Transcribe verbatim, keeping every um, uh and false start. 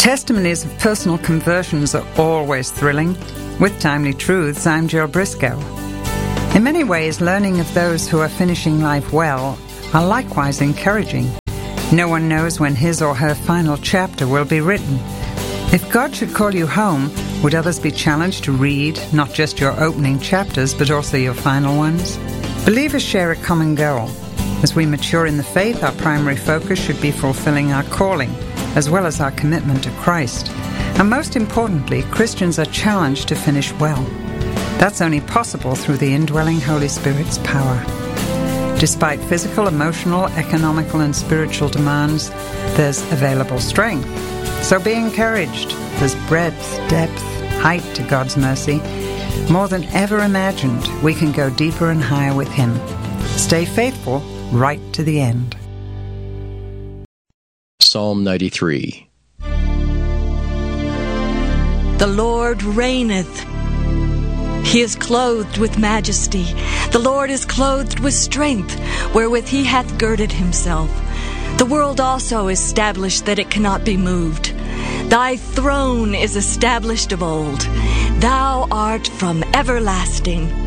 Testimonies of personal conversions are always thrilling. With Timely Truths, I'm Jill Briscoe. In many ways, learning of those who are finishing life well are likewise encouraging. No one knows when his or her final chapter will be written. If God should call you home, would others be challenged to read not just your opening chapters, but also your final ones? Believers share a common goal. As we mature in the faith, our primary focus should be fulfilling our calling, as well as our commitment to Christ. And most importantly, Christians are challenged to finish well. That's only possible through the indwelling Holy Spirit's power. Despite physical, emotional, economical, and spiritual demands, there's available strength. So be encouraged. There's breadth, depth, height to God's mercy. More than ever imagined, we can go deeper and higher with Him. Stay faithful right to the end. Psalm ninety-three. The Lord reigneth. He is clothed with majesty. The Lord is clothed with strength, wherewith he hath girded himself. The world also is established that it cannot be moved. Thy throne is established of old. Thou art from everlasting.